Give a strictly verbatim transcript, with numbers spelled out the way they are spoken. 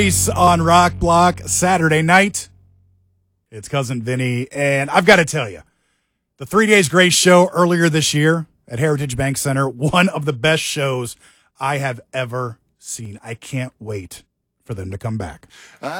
On Rock Block Saturday night. It's Cousin Vinny, and I've got to tell you, the Three Days Grace show earlier this year at Heritage Bank Center, one of the best shows I have ever seen. I can't wait for them to come back.